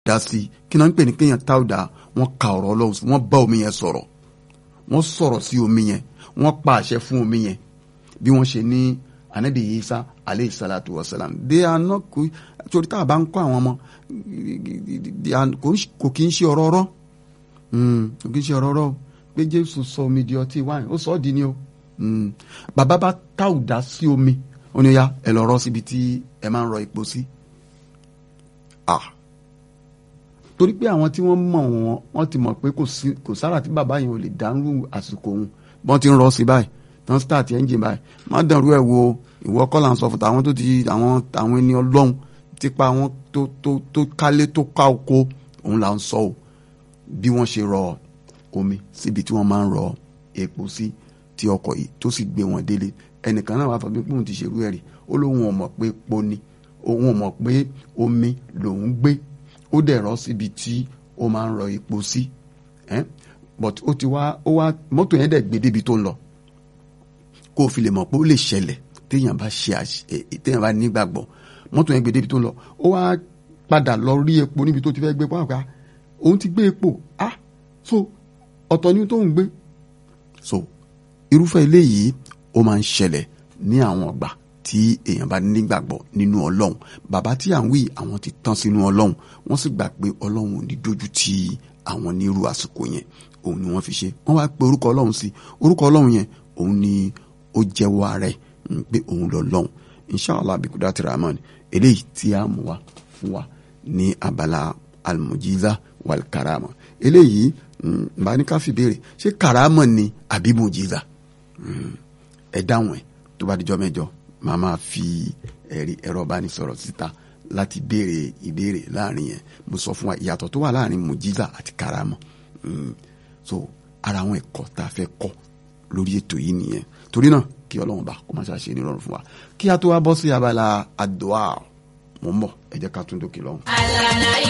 dá sí kí náà ń pè ní kéèyàn táwùdá wọ́n ka ọ̀rọ̀ Ọlọ́run wọ́n bá omi yẹn sọ̀rọ̀ wọ́n sọ̀rọ̀ sí omi yẹn wọ́n pa àṣẹ fún omi yẹn bí wọ́n ṣe ní Ànábì Ìsá alayhi salatu wa salam they are not torí tá a bá ń kọ́ àwọn ọmọ kò kí ń ṣe ọ̀rọ̀ ọ̀rọ̀ kò kí ń ṣe ọ̀rọ̀ ọ̀rọ̀ pé Jésù sọ omi di ọtí wáìn ó sọ ọ́ di ni o bàbá bá táwùdá sí omi ó ní ya ẹ lọ rọ síbi tí ẹ máa ń rọ epo sí torí pé àwọn tí wọ́n mọ̀ wọ́n ti mọ̀ pé kò sára tí bàbá yẹn ò lè dánrú àsìkò òun bọ́n ti ń rọ sí báyìí tán start engine báyìí má dàrú ẹ̀ wo ìwọ kọ́ là ń sọ fún tàwọn tó ti àwọn ẹni Ọlọ́run tipa àwọn tó kálé tó ká oko òun là ń sọ o bí wọ́n ṣe rọ omi síbi tí wọ́n máa ń rọ epo sí tí ọkọ̀ yìí tó sì gbé wọn délé ẹnìkan náà wà fọ bí pòun ti ṣerú ẹ̀ rí ó lóun ò mọ̀ pé epo ni òun ò mọ̀ pé omi lòun gbé ó dẹ̀ rọ síbi tí ó máa ń rọ epo sí but ó wá mọ́tò yẹn dẹ̀ gbé débi tó ń lọ kó o fi lè mọ̀ pé ó lè ṣẹlẹ̀ téèyàn bá nígbàgbọ́ mọ́tò yẹn gbé débi tó ń lọ ó wá padà lọ rí epo níbi tó ti fẹ́ gbé pàápàá òun ti gbé epo so ọ̀tọ̀ ni tó ń gbé so irúfẹ́ eléyìí ó máa ń ṣẹlẹ̀ ní àwọn ọgbà tí èèyàn bá nígbàgbọ́ nínú Ọlọ́run bàbá tí à ń wí àwọn ti tán sínú Ọlọ́run wọ́n sì gbà pé Ọlọ́run ò ní dójú tì àwọn nírú àsìkò yẹn òun ni wọ́n fi ṣe wọ́n wá pe orúkọ Ọlọ́run sí orúkọ Ọlọ́run yẹn òun ni ó jẹ́wọ́ ara ẹ̀ pé òun lọ́lọ́run inshallah bikudati rahman eléyìí tí a mú wa fún wa ní abala almujiza wal karama eléyìí bá ní ká fi béèrè ṣé karama ni àbí mujiza ẹ dáhùn ẹ tó bá dijọ́ mẹ́jọ màá máa fi ẹ̀rọ ìbánisọ̀rọ̀ síta láti béèrè ìbéèrè láàrin yẹn mo sọ fún wa ìyàtọ̀ tó wà láàrin mujiza àti karama so ara àwọn ẹ̀kọ́ tá a fẹ́ kọ́ lórí ètò yìí nìyẹn torí náà kí Ọlọ́run bá kó má ṣàṣe ní rọrùn fún wa kí a tó wá bọ́ sí abala àdúà mò ń bọ̀ ẹ jẹ́ ká tún dókè lọ́hùn.